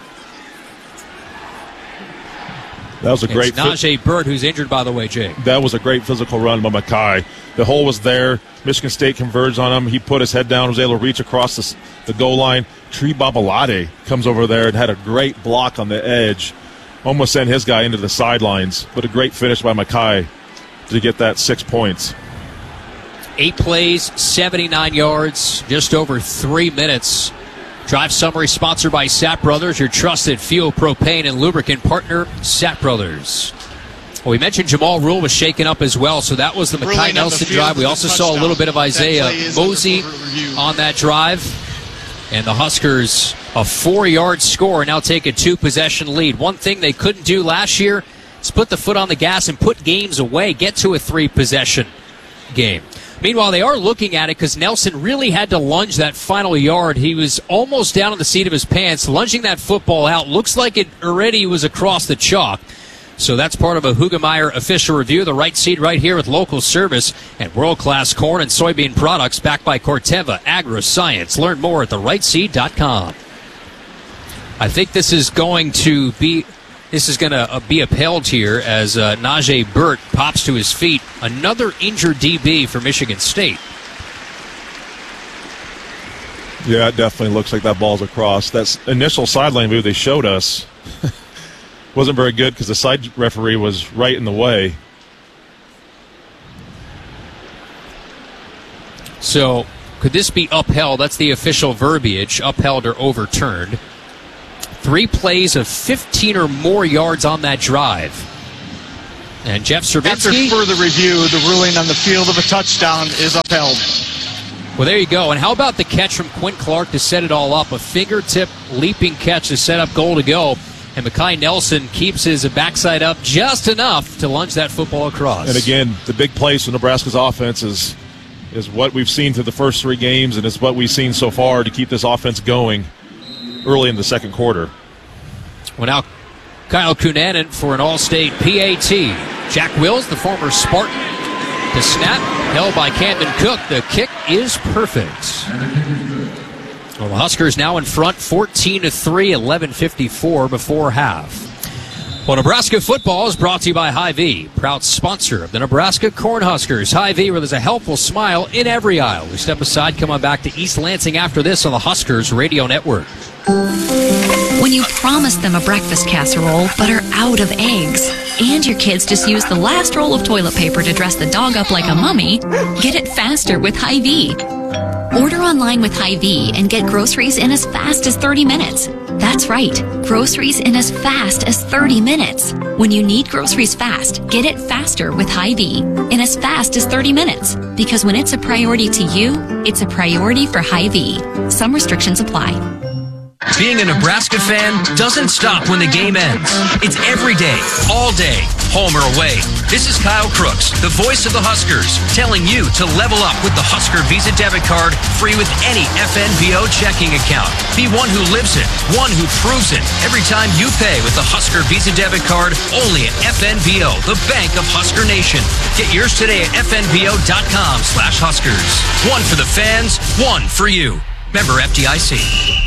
S8: That was a great.
S1: Najee Burt, who's injured, by the way, Jay.
S8: That was a great physical run by Mekhi. The hole was there. Michigan State converged on him. He put his head down, was able to reach across the goal line. Tree Babalade comes over there and had a great block on the edge. Almost sent his guy into the sidelines, but a great finish by Mekhi to get that 6 points.
S1: 8 plays, 79 yards, just over 3 minutes. Drive summary sponsored by Sapp Brothers, your trusted fuel, propane, and lubricant partner, Sapp Brothers. Well, we mentioned Jamal Rule was shaken up as well, so that was the Mekhi Nelson drive. We also saw a little bit of Isaiah Mosey on that drive. And the Huskers, a 4-yard score, now take a 2-possession lead. One thing they couldn't do last year is put the foot on the gas and put games away, get to a 3-possession game. Meanwhile, they are looking at it because Nelson really had to lunge that final yard. He was almost down on the seat of his pants, lunging that football out. Looks like it already was across the chalk. So that's part of a Hugemeyer official review. The right seat right here with local service and world-class corn and soybean products backed by Corteva Agri-Science. Learn more at therightseed.com. I think this is going to be upheld here as Najee Burt pops to his feet. Another injured DB for Michigan State.
S8: Yeah, it definitely looks like that ball's across. That initial sideline move they showed us, wasn't very good because the side referee was right in the way.
S1: So could this be upheld? That's the official verbiage, upheld or overturned. 3 plays of 15 or more yards on that drive. And Jeff Cervinsky.
S9: After further review, the ruling on the field of a touchdown is upheld.
S1: Well, there you go. And how about the catch from Quinn Clark to set it all up? A fingertip leaping catch to set up goal to go. And Mekhi Nelson keeps his backside up just enough to lunge that football across.
S8: And again, the big plays for Nebraska's offense is what we've seen through the first 3 games, and it's what we've seen so far to keep this offense going early in the second quarter.
S1: Well, now Kyle Kunanen for an All-State PAT. Jack Wills, the former Spartan, to snap, held by Camden Cook. The kick is perfect. Well, the Huskers now in front, 14-3, 11:54 before half. Well, Nebraska football is brought to you by Hy-Vee, proud sponsor of the Nebraska Cornhuskers. Hy-Vee, where there's a helpful smile in every aisle. We step aside, come on back to East Lansing after this on the Huskers Radio Network.
S15: When you promise them a breakfast casserole but are out of eggs, and your kids just use the last roll of toilet paper to dress the dog up like a mummy, get it faster with Hy-Vee. Order online with Hy-Vee and get groceries in as fast as 30 minutes. That's right, groceries in as fast as 30 minutes. When you need groceries fast, get it faster with Hy-Vee in as fast as 30 minutes. Because when it's a priority to you, it's a priority for Hy-Vee. Some restrictions apply.
S3: Being a Nebraska fan doesn't stop when the game ends. It's every day, all day, home or away. This is Kyle Crooks, the voice of the Huskers, telling you to level up with the Husker Visa debit card, free with any FNBO checking account. Be one who lives it, one who proves it. Every time you pay with the Husker Visa debit card, only at FNBO, the bank of Husker Nation. Get yours today at fnbo.com/Huskers. One for the fans, one for you. Member FDIC.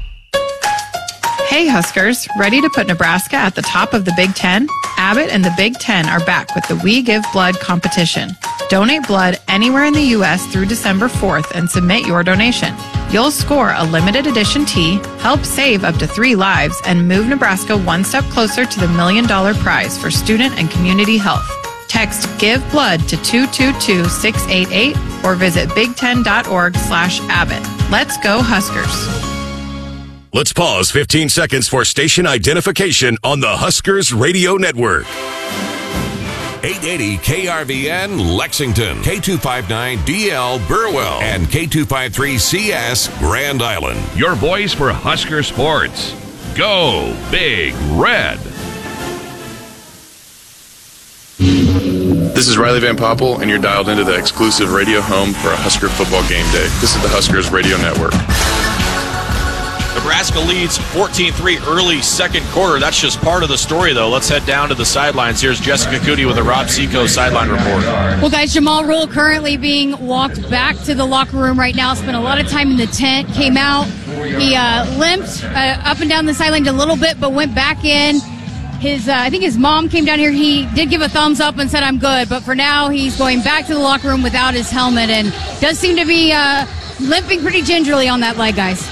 S20: Hey Huskers, ready to put Nebraska at the top of the Big Ten? Abbott and the Big Ten are back with the We Give Blood competition. Donate blood anywhere in the U.S. through December 4th and submit your donation. You'll score a limited edition tee, help save up to 3 lives, and move Nebraska one step closer to the $1 million prize for student and community health. Text Give Blood to 222-688 or visit big10.org/Abbott. Let's go Huskers.
S21: Let's pause 15 seconds for station identification on the Huskers Radio Network. 880 KRVN Lexington, K259DL Burwell, and K253CS Grand Island.
S24: Your voice for Husker sports. Go Big Red.
S12: This is Riley Van Poppel, and you're dialed into the exclusive radio home for a Husker football game day. This is the Huskers Radio Network.
S13: Nebraska leads 14-3 early second quarter. That's just part of the story, though. Let's head down to the sidelines. Here's Jessica Cootie with a Rob Seco sideline report.
S23: Well, guys, Jamal Rule currently being walked back to the locker room right now. Spent a lot of time in the tent, came out. He limped up and down the sideline a little bit, but went back in. I think his mom came down here. He did give a thumbs up and said, "I'm good." But for now, he's going back to the locker room without his helmet and does seem to be limping pretty gingerly on that leg, guys.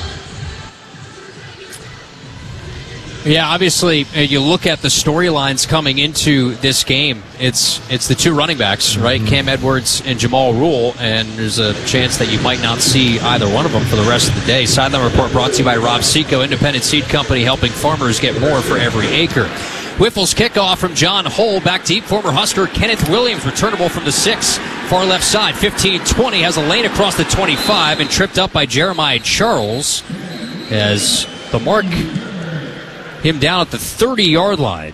S1: Yeah, obviously, you look at the storylines coming into this game. It's the 2 running backs, right? Cam Edwards and Jamal Rule, and there's a chance that you might not see either one of them for the rest of the day. Sideline report brought to you by Rob Seco, independent seed company helping farmers get more for every acre. Whiffle's kickoff from John Hull, back deep. Former Husker Kenneth Williams, returnable from the 6, far left side. 15-20, has a lane across the 25 and tripped up by Jeremiah Charles as the mark him down at the 30-yard line.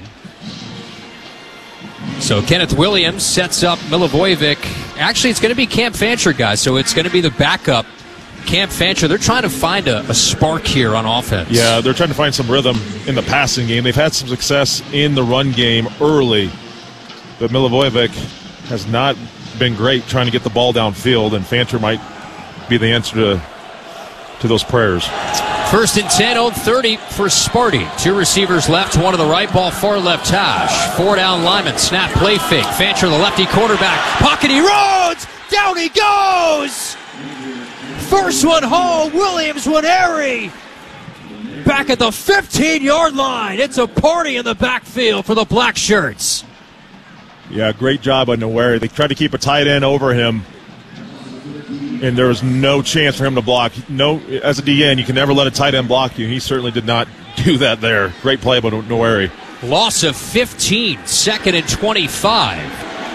S1: So Kenneth Williams sets up Milivojevic. Actually, it's going to be Cam Fancher, guys, so it's going to be the backup, Cam Fancher. They're trying to find a spark here on offense.
S8: Yeah, they're trying to find some rhythm in the passing game. They've had some success in the run game early, but Milivojevic has not been great trying to get the ball downfield, and Fancher might be the answer to those prayers.
S1: 1st and 10, on 30 for Sparty. 2 receivers left, 1 to the right, ball far left hash. 4 down Lyman, snap, play fake. Fancher, the lefty quarterback. Pocket, he runs! Down he goes! First one home, Williams one airy. back at the 15-yard line. It's a party in the backfield for the Black Shirts.
S8: Yeah, great job on Noweri. They tried to keep a tight end over him, and there was no chance for him to block. No, as a DN, you can never let a tight end block you. He certainly did not do that there. Great play by Noweri.
S1: Loss of 15, 2nd and 25.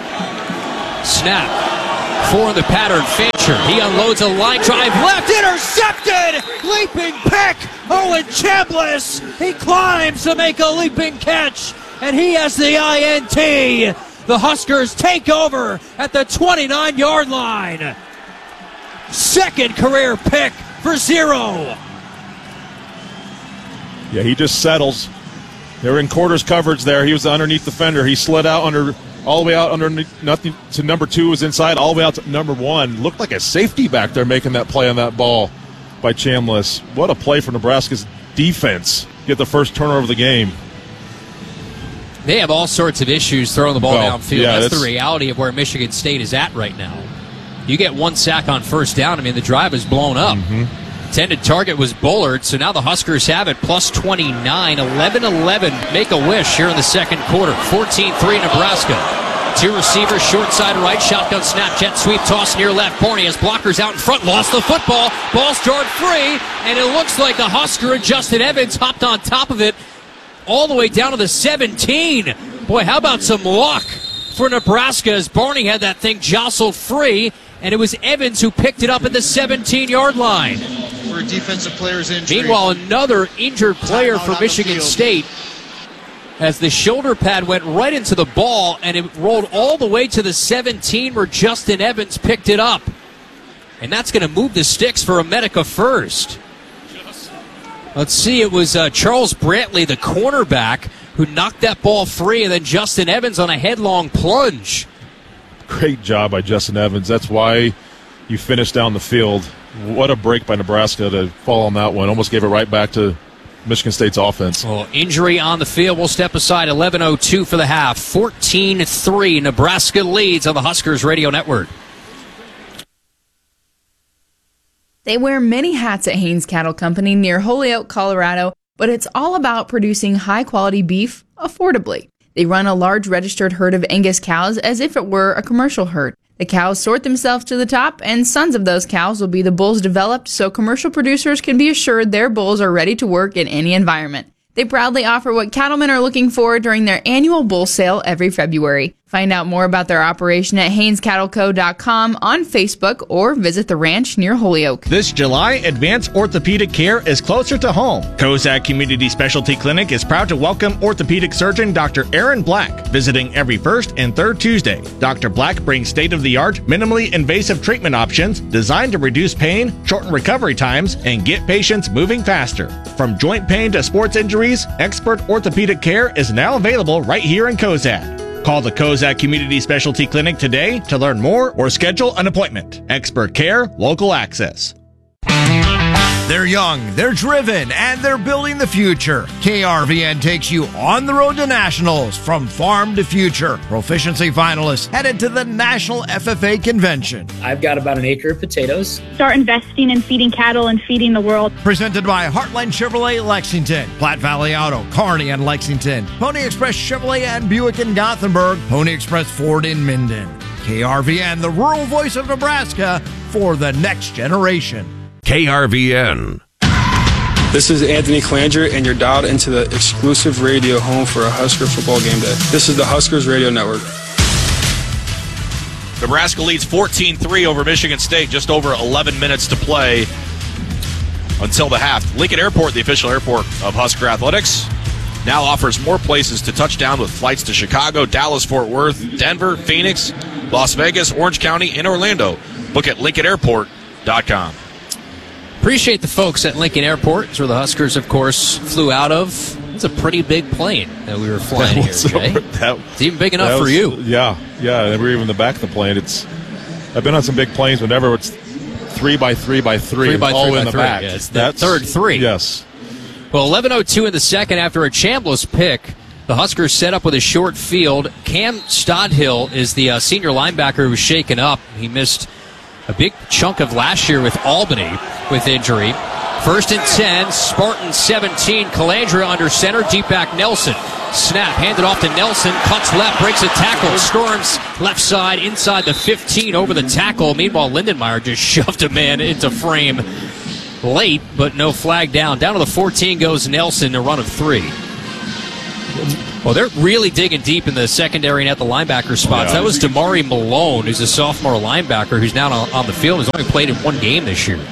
S1: Snap. 4 in the pattern. Fincher. He unloads a line drive left. Intercepted. Leaping pick. Owen Chambliss. He climbs to make a leaping catch, and he has the INT. The Huskers take over at the 29-yard line. Second career pick for 0.
S8: Yeah, he just settles. They were in quarters coverage there. He was the underneath defender. He slid out all the way out underneath nothing to number 2 was inside, all the way out to number 1. Looked like a safety back there making that play on that ball by Chambliss. What a play for Nebraska's defense. Get the first turnover of the game.
S1: They have all sorts of issues throwing the ball downfield.
S8: Yeah,
S1: that's the reality of where Michigan State is at right now. You get 1 sack on first down, I mean, the drive is blown up. Intended target was Bullard, so now the Huskers have it, plus 29, 11-11, make a wish here in the second quarter. 14-3 Nebraska. 2 receivers, short side right, shotgun snap, jet sweep, toss near left. Borney has blockers out in front, lost the football. Ball's jarred free, and it looks like the Husker and Justin Evans hopped on top of it all the way down to the 17. Boy, how about some luck for Nebraska as Barney had that thing jostled free, and it was Evans who picked it up at the 17-yard line.
S9: For a defensive player's injury.
S1: Meanwhile, another injured player for Michigan State as the shoulder pad went right into the ball, and it rolled all the way to the 17 where Justin Evans picked it up. And that's going to move the sticks for America first. Let's see, it was Charles Brantley, the cornerback, who knocked that ball free, and then Justin Evans on a headlong plunge.
S8: Great job by Justin Evans. That's why you finished down the field. What a break by Nebraska to fall on that one. Almost gave it right back to Michigan State's offense.
S1: Well, injury on the field. We'll step aside. 11:02 for the half. 14-3. Nebraska leads on the Huskers Radio Network.
S2: They wear many hats at Haines Cattle Company near Holyoke, Colorado, but it's all about producing high-quality beef affordably. They run a large registered herd of Angus cows as if it were a commercial herd. The cows sort themselves to the top, and sons of those cows will be the bulls developed so commercial producers can be assured their bulls are ready to work in any environment. They proudly offer what cattlemen are looking for during their annual bull sale every February. Find out more about their operation at HainesCattleCo.com, on Facebook, or visit the ranch near Holyoke.
S4: This July, advanced orthopedic care is closer to home. Kozak Community Specialty Clinic is proud to welcome orthopedic surgeon Dr. Aaron Black, visiting every first and third Tuesday. Dr. Black brings state-of-the-art, minimally invasive treatment options designed to reduce pain, shorten recovery times, and get patients moving faster. From joint pain to sports injuries, expert orthopedic care is now available right here in Kozak. Call the Kozak Community Specialty Clinic today to learn more or schedule an appointment. Expert care, local access.
S6: They're young, they're driven, and they're building the future. KRVN takes you on the road to nationals, from farm to future. Proficiency finalists headed to the National FFA Convention.
S7: I've got about an acre of potatoes.
S25: Start investing in feeding cattle and feeding the world.
S6: Presented by Heartland Chevrolet Lexington, Platte Valley Auto, Kearney and Lexington, Pony Express Chevrolet and Buick in Gothenburg, Pony Express Ford in Minden. KRVN, the rural voice of Nebraska for the next generation.
S21: KRVN.
S26: This is Anthony Klanger, and you're dialed into the exclusive radio home for a Husker football game day. This is the Huskers Radio Network.
S13: Nebraska leads 14-3 over Michigan State. Just over 11 minutes to play until the half. Lincoln Airport, the official airport of Husker Athletics, now offers more places to touch down with flights to Chicago, Dallas, Fort Worth, Denver, Phoenix, Las Vegas, Orange County, and Orlando. Book at LincolnAirport.com.
S1: Appreciate the folks at Lincoln Airport. It's where the Huskers, of course, flew out of. It's a pretty big plane that we were flying here, Jay. It's even big enough for you.
S8: Yeah. We were even in the back of the plane. I've been on some big planes, whenever it's 3x3x3, all in the back.
S1: Yeah, it's the third 3.
S8: Yes.
S1: Well, 11:02 in the second after a Chambliss pick. The Huskers set up with a short field. Cam Stodhill is the senior linebacker who was shaken up. He missed a big chunk of last year with Albany with injury. First and 10, Spartan 17. Calandra under center, deep back Nelson. Snap, handed off to Nelson, cuts left, breaks a tackle, storms left side inside the 15 over the tackle. Meanwhile, Lindenmeyer just shoved a man into frame late, but no flag down. Down to the 14 goes Nelson, a run of 3. Well, they're really digging deep in the secondary and at the linebacker spots. That was Damari Malone, who's a sophomore linebacker who's now on the field. He's only played in 1 game this year.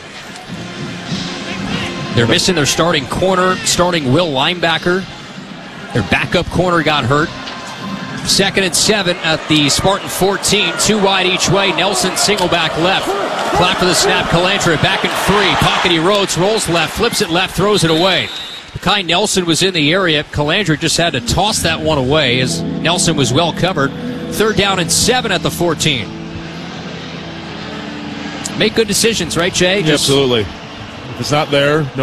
S1: They're missing their starting corner, starting Will linebacker. Their backup corner got hurt. 2nd and 7 at the Spartan 14. 2 wide each way. Nelson single back left. Clap for the snap. Calandra back in 3. Pocket erodes, rolls left, flips it left, throws it away. Kai Nelson was in the area. Calandra just had to toss that one away as Nelson was well covered. 3rd down and 7 at the 14. Make good decisions, right, Jay?
S8: Absolutely. If it's not there, no